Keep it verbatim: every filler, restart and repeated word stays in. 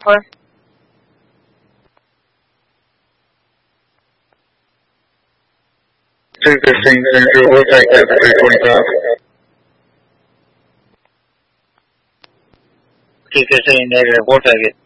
four. two fifteen, Central, we'll take that for three twenty-five. two fifteen, negative, we'll take it.